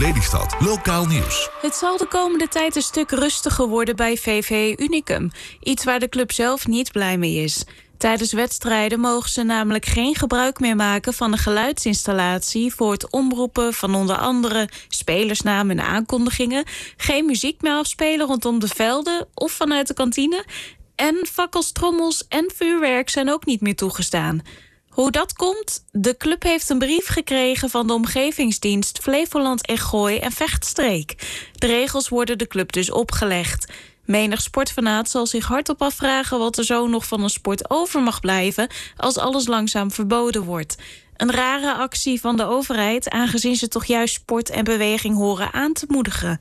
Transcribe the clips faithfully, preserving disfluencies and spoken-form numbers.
Lelystad. Lokaal nieuws. Het zal de komende tijd een stuk rustiger worden bij V V Unicum. Iets waar de club zelf niet blij mee is. Tijdens wedstrijden mogen ze namelijk geen gebruik meer maken van een geluidsinstallatie voor het omroepen van onder andere spelersnamen en aankondigingen, geen muziek meer afspelen rondom de velden of vanuit de kantine en fakkels, trommels en vuurwerk zijn ook niet meer toegestaan. Hoe dat komt? De club heeft een brief gekregen van de omgevingsdienst Flevoland en Gooi en Vechtstreek. De regels worden de club dus opgelegd. Menig sportfanaat zal zich hardop afvragen wat er zo nog van een sport over mag blijven als alles langzaam verboden wordt. Een rare actie van de overheid, aangezien ze toch juist sport en beweging horen aan te moedigen.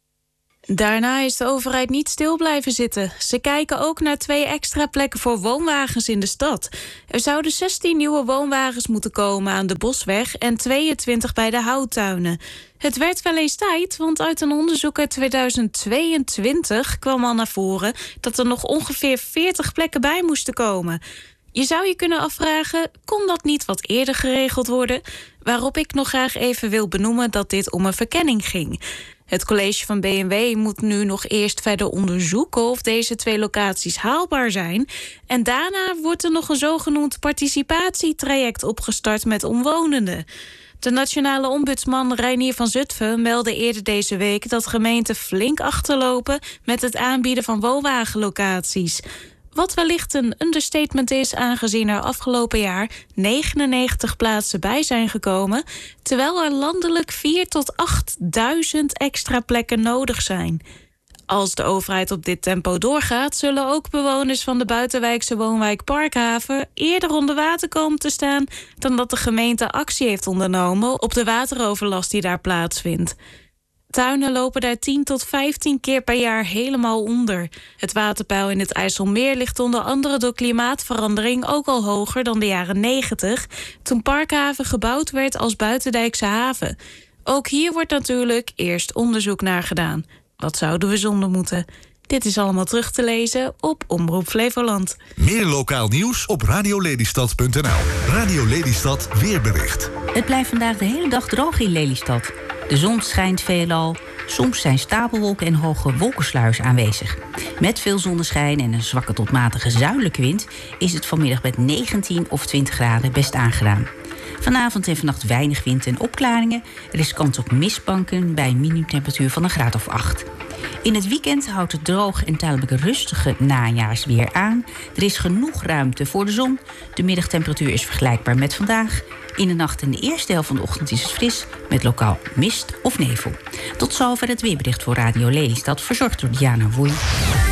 Daarna is de overheid niet stil blijven zitten. Ze kijken ook naar twee extra plekken voor woonwagens in de stad. Er zouden zestien nieuwe woonwagens moeten komen aan de Bosweg en tweeëntwintig bij de Houttuinen. Het werd wel eens tijd, want uit een onderzoek uit tweeduizend tweeëntwintig kwam al naar voren dat er nog ongeveer veertig plekken bij moesten komen. Je zou je kunnen afvragen, kon dat niet wat eerder geregeld worden? Waarop ik nog graag even wil benoemen dat dit om een verkenning ging. Het college van B N W moet nu nog eerst verder onderzoeken of deze twee locaties haalbaar zijn. En daarna wordt er nog een zogenoemd participatietraject opgestart met omwonenden. De nationale ombudsman Reinier van Zutphen meldde eerder deze week dat gemeenten flink achterlopen met het aanbieden van woonwagenlocaties. Wat wellicht een understatement is, aangezien er afgelopen jaar negenennegentig plaatsen bij zijn gekomen, terwijl er landelijk vier tot achtduizend extra plekken nodig zijn. Als de overheid op dit tempo doorgaat, zullen ook bewoners van de buitenwijkse woonwijk Parkhaven eerder onder water komen te staan dan dat de gemeente actie heeft ondernomen op de wateroverlast die daar plaatsvindt. Tuinen lopen daar tien tot vijftien keer per jaar helemaal onder. Het waterpeil in het IJsselmeer ligt onder andere door klimaatverandering ook al hoger dan de jaren negentig, toen Parkhaven gebouwd werd als buitendijkse haven. Ook hier wordt natuurlijk eerst onderzoek naar gedaan. Wat zouden we zonder moeten? Dit is allemaal terug te lezen op Omroep Flevoland. Meer lokaal nieuws op radiolelystad punt n l. Radio Lelystad weerbericht. Het blijft vandaag de hele dag droog in Lelystad. De zon schijnt veelal. Soms zijn stapelwolken en hoge wolkensluiers aanwezig. Met veel zonneschijn en een zwakke tot matige zuidelijke wind is het vanmiddag met negentien of twintig graden best aangenaam. Vanavond en vannacht weinig wind en opklaringen. Er is kans op mistbanken bij een minimumtemperatuur van een graad of acht. In het weekend houdt het droog en tijdelijk rustige najaarsweer aan. Er is genoeg ruimte voor de zon. De middagtemperatuur is vergelijkbaar met vandaag. In de nacht en de eerste helft van de ochtend is het fris, met lokaal mist of nevel. Tot zover het weerbericht voor Radio Lelystad, verzorgd door Diana Woei.